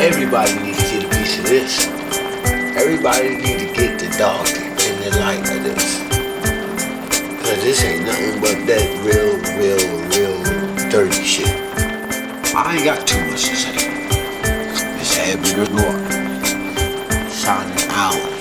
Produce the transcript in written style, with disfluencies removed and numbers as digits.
Everybody needs to get a piece of this. Everybody needs to get the dark and the light of this. Cause this ain't nothing but that real dirty shit. I ain't got too much to say. It's Happy to go. Signing out.